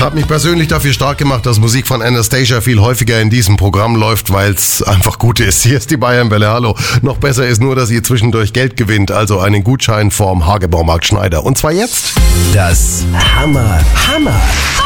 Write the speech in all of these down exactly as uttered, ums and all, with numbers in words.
Hat mich persönlich dafür stark gemacht, dass Musik von Anastasia viel häufiger in diesem Programm läuft, weil es einfach gut ist. Hier ist die Bayernwelle, hallo. Noch besser ist nur, dass ihr zwischendurch Geld gewinnt, also einen Gutschein vom Hagebaumarkt Schneider. Und zwar jetzt. Das Hammer, Hammer.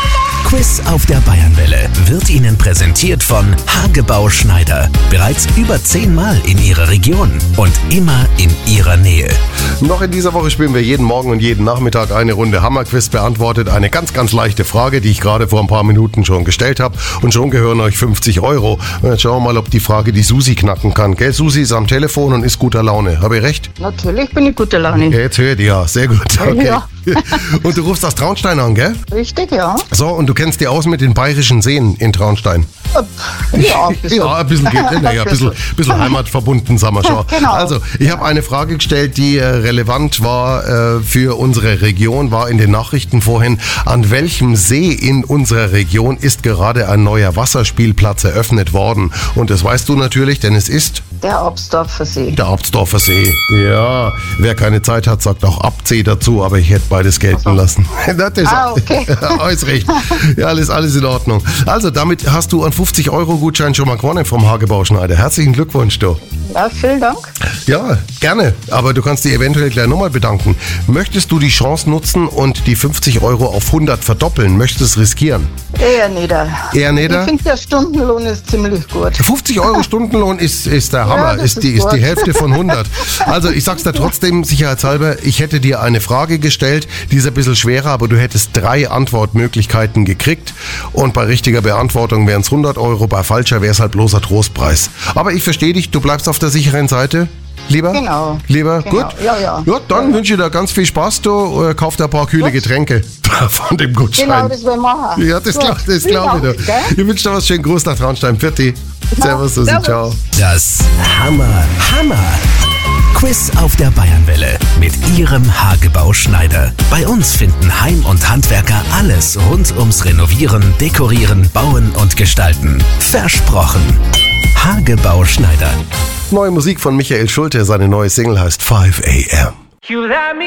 Quiz auf der Bayernwelle wird Ihnen präsentiert von Hagebau Schneider. Bereits über zehnmal in Ihrer Region und immer in Ihrer Nähe. Noch in dieser Woche spielen wir jeden Morgen und jeden Nachmittag eine Runde Hammerquiz beantwortet. Eine ganz, ganz leichte Frage, die ich gerade vor ein paar Minuten schon gestellt habe. Und schon gehören euch fünfzig Euro. Und jetzt schauen wir mal, ob die Frage die Susi knacken kann. Gell, Susi ist am Telefon und ist guter Laune. Habe ich recht? Natürlich bin ich guter Laune. Ja, jetzt hört ihr ja. Sehr gut. Okay. Ja. Und du rufst aus Traunstein an, gell? Richtig, ja. So, und du kennst dich aus mit den bayerischen Seen in Traunstein? Ja, ein bisschen. Ja, ein bisschen geht, naja, ein bisschen, bisschen heimatverbunden, sagen wir schon. Genau. Also, ich habe eine Frage gestellt, die äh, relevant war äh, für unsere Region, war in den Nachrichten vorhin. An welchem See in unserer Region ist gerade ein neuer Wasserspielplatz eröffnet worden? Und das weißt du natürlich, denn es ist... Der Absdorfer See. Der Absdorfer See. Ja, wer keine Zeit hat, sagt auch Absee dazu, aber ich hätte beides gelten lassen. Das ist Ah, okay. alles recht. Ja, alles, alles in Ordnung. Also, damit hast du einen fünfzig Euro Gutschein schon mal gewonnen vom Hagebau Schneider. Herzlichen Glückwunsch, du. Ja, vielen Dank. Ja, gerne. Aber du kannst dich eventuell gleich nochmal bedanken. Möchtest du die Chance nutzen und die fünfzig Euro auf hundert verdoppeln? Möchtest du es riskieren? Eher nieder. Eher nieder? Ich finde, der Stundenlohn ist ziemlich gut. fünfzig Euro Stundenlohn ist, ist der Hammer, Ja, das ist, die, ist ist die gut. Hälfte von hundert. Also ich sag's dir trotzdem sicherheitshalber, ich hätte dir eine Frage gestellt, die ist ein bisschen schwerer, aber du hättest drei Antwortmöglichkeiten gekriegt und bei richtiger Beantwortung wären es hundert Euro, bei falscher wäre es halt bloßer Trostpreis. Aber ich verstehe dich, du bleibst auf der sicheren Seite. Lieber? Genau. Lieber? Genau. Gut? Ja, ja. Ja, dann Ja, ja. wünsche ich dir ganz viel Spaß, du. Äh, Kauf dir ein paar kühle Gut. Getränke von dem Gutschein. Genau, das will machen. Ja, das Gut. glaube das Vielen glaub ich Dank, dir. gell? Ich wünsche dir was schönen Gruß nach Traunstein. Pfitti. Servus, Susi. Servus. Ciao. Das Hammer, Hammer. Quiz auf der Bayernwelle mit Ihrem Hagebau Schneider. Bei uns finden Heim- und Handwerker alles rund ums Renovieren, Dekorieren, Bauen und Gestalten. Versprochen. Hagebau Schneider. Neue Musik von Michael Schulte. Seine neue Single heißt five a m. You let me